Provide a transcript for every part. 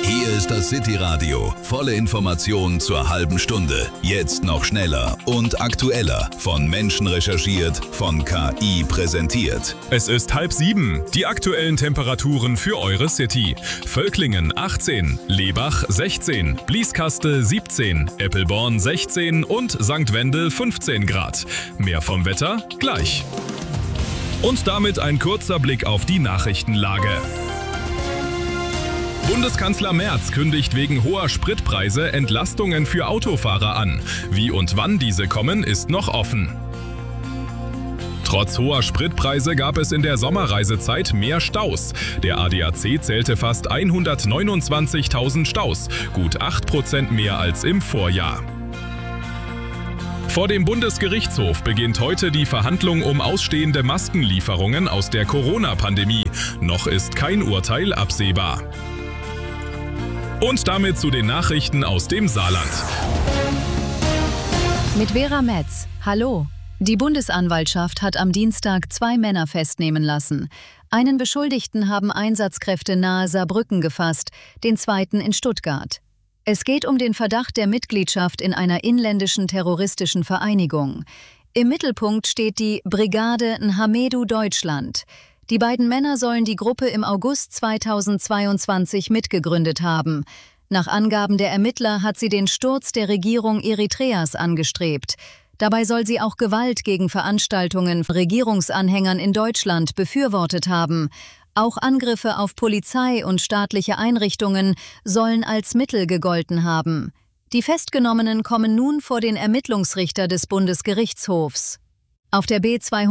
Hier ist das City Radio. Volle Informationen zur halben Stunde. Jetzt noch schneller und aktueller. Von Menschen recherchiert, von KI präsentiert. Es ist 6:30. Die aktuellen Temperaturen für eure City. Völklingen 18, Lebach 16, Blieskastel 17, Eppelborn 16 und St. Wendel 15 Grad. Mehr vom Wetter gleich. Und damit ein kurzer Blick auf die Nachrichtenlage. Bundeskanzler Merz kündigt wegen hoher Spritpreise Entlastungen für Autofahrer an. Wie und wann diese kommen, ist noch offen. Trotz hoher Spritpreise gab es in der Sommerreisezeit mehr Staus. Der ADAC zählte fast 129.000 Staus, gut 8% mehr als im Vorjahr. Vor dem Bundesgerichtshof beginnt heute die Verhandlung um ausstehende Maskenlieferungen aus der Corona-Pandemie. Noch ist kein Urteil absehbar. Und damit zu den Nachrichten aus dem Saarland. Mit Vera Metz. Hallo. Die Bundesanwaltschaft hat am Dienstag 2 Männer festnehmen lassen. Einen Beschuldigten haben Einsatzkräfte nahe Saarbrücken gefasst, den zweiten in Stuttgart. Es geht um den Verdacht der Mitgliedschaft in einer inländischen terroristischen Vereinigung. Im Mittelpunkt steht die Brigade Nhamedu Deutschland. Die beiden Männer sollen die Gruppe im August 2022 mitgegründet haben. Nach Angaben der Ermittler hat sie den Sturz der Regierung Eritreas angestrebt. Dabei soll sie auch Gewalt gegen Veranstaltungen von Regierungsanhängern in Deutschland befürwortet haben. Auch Angriffe auf Polizei und staatliche Einrichtungen sollen als Mittel gegolten haben. Die Festgenommenen kommen nun vor den Ermittlungsrichter des Bundesgerichtshofs. Auf der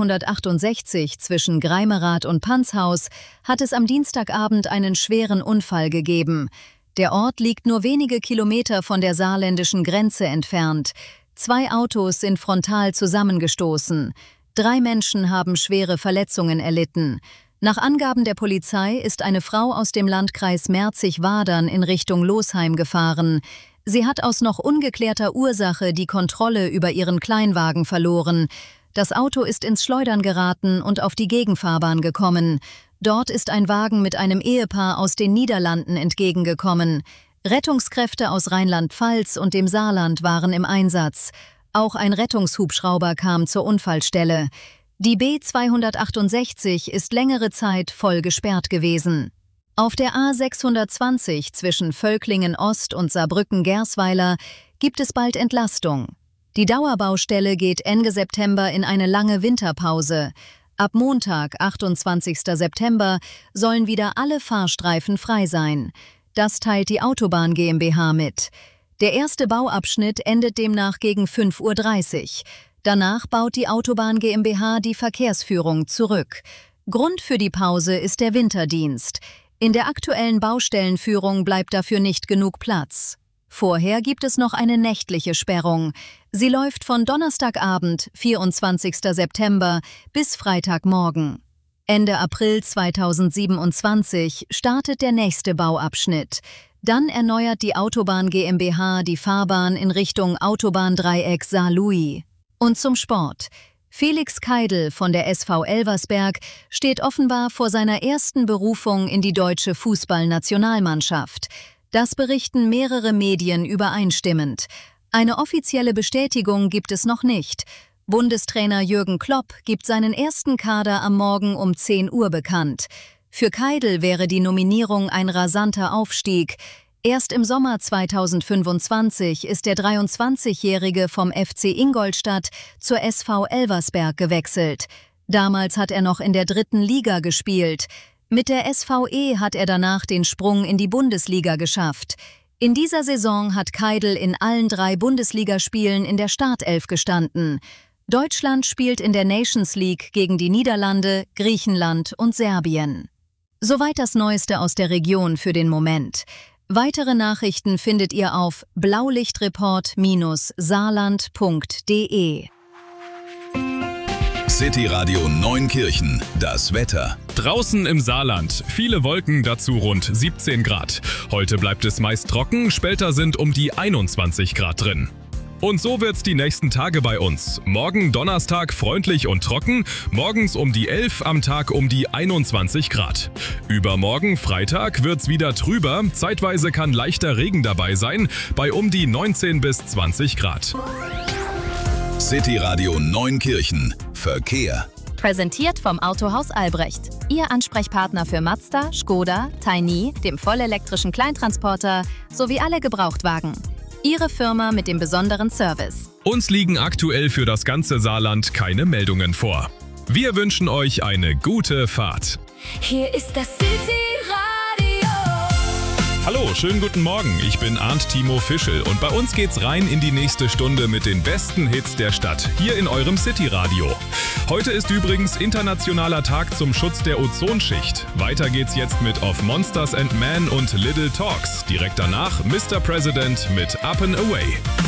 B268 zwischen Greimerath und Panzhaus hat es am Dienstagabend einen schweren Unfall gegeben. Der Ort liegt nur wenige Kilometer von der saarländischen Grenze entfernt. 2 Autos sind frontal zusammengestoßen. 3 Menschen haben schwere Verletzungen erlitten. Nach Angaben der Polizei ist eine Frau aus dem Landkreis Merzig-Wadern in Richtung Losheim gefahren. Sie hat aus noch ungeklärter Ursache die Kontrolle über ihren Kleinwagen verloren. Das Auto ist ins Schleudern geraten und auf die Gegenfahrbahn gekommen. Dort ist ein Wagen mit einem Ehepaar aus den Niederlanden entgegengekommen. Rettungskräfte aus Rheinland-Pfalz und dem Saarland waren im Einsatz. Auch ein Rettungshubschrauber kam zur Unfallstelle. Die B268 ist längere Zeit voll gesperrt gewesen. Auf der A620 zwischen Völklingen Ost und Saarbrücken-Gersweiler gibt es bald Entlastung. Die Dauerbaustelle geht Ende September in eine lange Winterpause. Ab Montag, 28. September, sollen wieder alle Fahrstreifen frei sein. Das teilt die Autobahn GmbH mit. Der erste Bauabschnitt endet demnach gegen 5:30 Uhr. Danach baut die Autobahn GmbH die Verkehrsführung zurück. Grund für die Pause ist der Winterdienst. In der aktuellen Baustellenführung bleibt dafür nicht genug Platz. Vorher gibt es noch eine nächtliche Sperrung. Sie läuft von Donnerstagabend, 24. September, bis Freitagmorgen. Ende April 2027 startet der nächste Bauabschnitt. Dann erneuert die Autobahn GmbH die Fahrbahn in Richtung Autobahndreieck Saarlouis. Und zum Sport. Felix Keidl von der SV Elversberg steht offenbar vor seiner ersten Berufung in die deutsche Fußballnationalmannschaft. Das berichten mehrere Medien übereinstimmend. Eine offizielle Bestätigung gibt es noch nicht. Bundestrainer Jürgen Klopp gibt seinen ersten Kader am Morgen um 10 Uhr bekannt. Für Keidl wäre die Nominierung ein rasanter Aufstieg. Erst im Sommer 2025 ist der 23-Jährige vom FC Ingolstadt zur SV Elversberg gewechselt. Damals hat er noch in der 3. Liga gespielt. Mit der SVE hat er danach den Sprung in die Bundesliga geschafft. In dieser Saison hat Keidl in allen 3 Bundesligaspielen in der Startelf gestanden. Deutschland spielt in der Nations League gegen die Niederlande, Griechenland und Serbien. Soweit das Neueste aus der Region für den Moment. Weitere Nachrichten findet ihr auf blaulichtreport-saarland.de. City Radio Neunkirchen. Das Wetter. Draußen im Saarland. Viele Wolken, dazu rund 17 Grad. Heute bleibt es meist trocken, später sind um die 21 Grad drin. Und so wird's die nächsten Tage bei uns. Morgen Donnerstag freundlich und trocken, morgens um die 11, am Tag um die 21 Grad. Übermorgen Freitag wird's wieder trüber, zeitweise kann leichter Regen dabei sein, bei um die 19 bis 20 Grad. City Radio Neunkirchen. Verkehr. Präsentiert vom Autohaus Albrecht. Ihr Ansprechpartner für Mazda, Škoda, Tiny, dem vollelektrischen Kleintransporter sowie alle Gebrauchtwagen. Ihre Firma mit dem besonderen Service. Uns liegen aktuell für das ganze Saarland keine Meldungen vor. Wir wünschen euch eine gute Fahrt. Hier ist das City Radio. Hallo, schönen guten Morgen. Ich bin Arndt Timo Fischel und bei uns geht's rein in die nächste Stunde mit den besten Hits der Stadt, hier in eurem City Radio. Heute ist übrigens Internationaler Tag zum Schutz der Ozonschicht. Weiter geht's jetzt mit Of Monsters and Men und Little Talks. Direkt danach Mr. President mit Up and Away.